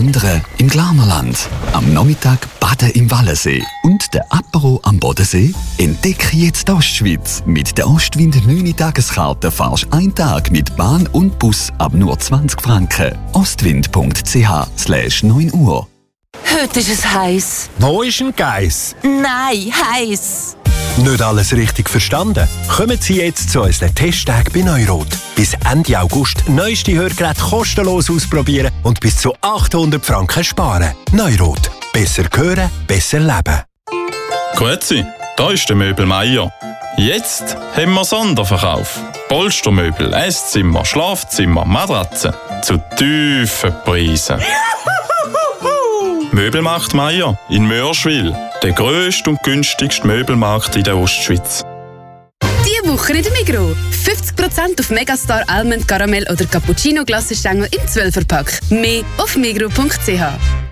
Wandern im Glanerland, am Nachmittag baden im Wallensee und der Apero am Bodensee? Entdecke jetzt die Ostschweiz. Mit der Ostwind 9 Tageskarte fahrst du einen Tag mit Bahn und Bus ab nur 20 Franken. ostwind.ch/9 Uhr. Heute ist es heiß. Wo ist ein Geiss? Nein, heiß. Nicht alles richtig verstanden? Kommen Sie jetzt zu unseren Testtagen bei Neurot. Bis Ende August neueste Hörgeräte kostenlos ausprobieren und bis zu 800 Franken sparen. Neurot. Besser hören, besser leben. Grüezi, da ist der Möbel Meier. Jetzt haben wir Sonderverkauf. Polstermöbel, Esszimmer, Schlafzimmer, Matratzen zu tiefen Preisen. Möbelmarkt Meier in Mörschwil, der grösste und günstigste Möbelmarkt in der Ostschweiz. Diese Woche in der Migros. 50% auf Megastar Almond Caramel oder Cappuccino Glassestängel im 12er-Pack. Mehr auf migros.ch.